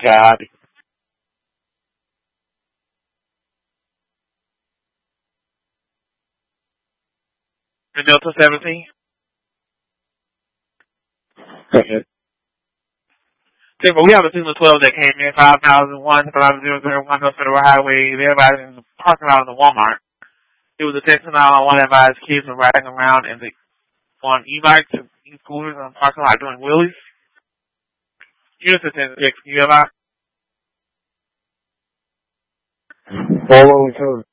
God. The Delta 17. Okay. Okay, but we have a team of 12 that came in, 5001, 5001 North Federal Highway. Everybody in the parking lot of the Walmart. It was a text out on one advised kids were riding around on e-bikes and e-scooters in the parking lot doing wheelies. You just attended the text. You ever? 411 code.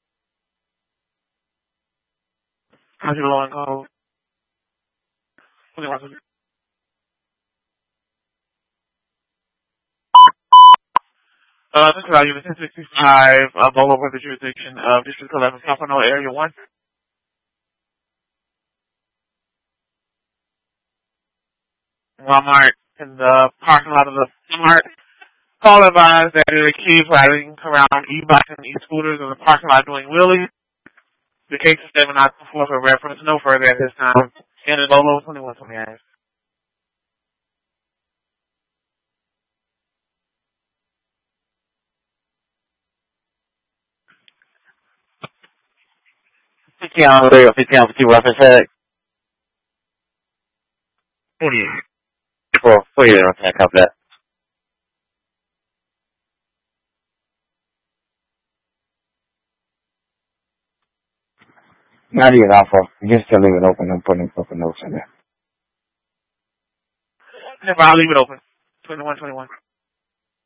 How's your low and code? This is value of 1065, Bolo with the jurisdiction of District 11, Sacramento Area 1. Walmart in the parking lot of the Walmart. Call advised that the kids riding around e-bikes and e-scooters in the parking lot doing wheelies. The case is 794 for reference, no further at this time. And it's Bolo 2128. Fifty on 50 reference head. 48 on that, copy that. 90 is alpha. You can still leave it open and put in fucking notes in there. Never, I'll leave it open. 2121.